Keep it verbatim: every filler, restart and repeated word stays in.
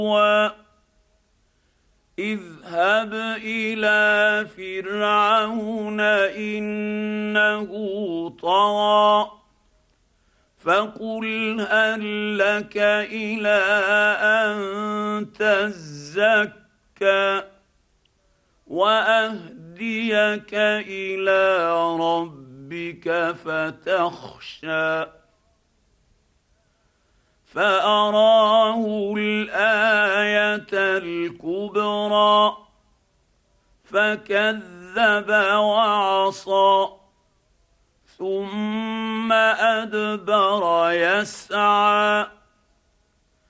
اذهب الى فرعون انه طغى فقل هل لك الى ان تزكى واهديك الى ربك فتخشى فاراه الايه الكبرى فكذب وعصى ثم ادبر يسعى